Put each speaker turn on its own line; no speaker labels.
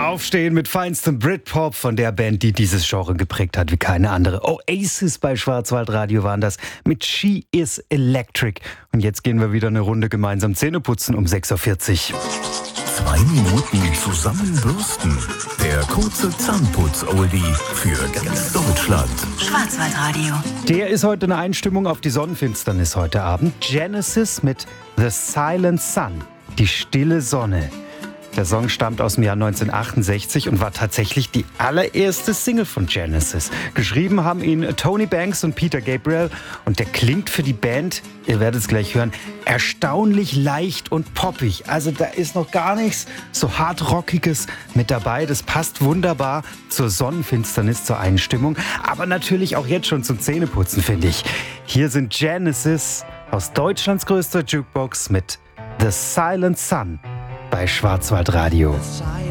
Aufstehen mit feinstem Britpop von der Band, die dieses Genre geprägt hat wie keine andere. Oasis bei Schwarzwaldradio waren das mit She is Electric. Und jetzt gehen wir wieder eine Runde gemeinsam Zähneputzen um 6.40 Uhr.
2 Minuten zusammenbürsten. Der kurze Zahnputz-Oldie für ganz Deutschland.
Schwarzwaldradio.
Der ist heute eine Einstimmung auf die Sonnenfinsternis heute Abend. Genesis mit The Silent Sun, die stille Sonne. Der Song stammt aus dem Jahr 1968 und war tatsächlich die allererste Single von Genesis. Geschrieben haben ihn Tony Banks und Peter Gabriel und der klingt für die Band, ihr werdet es gleich hören, erstaunlich leicht und poppig. Also da ist noch gar nichts so hardrockiges mit dabei. Das passt wunderbar zur Sonnenfinsternis, zur Einstimmung, aber natürlich auch jetzt schon zum Zähneputzen, finde ich. Hier sind Genesis aus Deutschlands größter Jukebox mit The Silent Sun bei Schwarzwaldradio.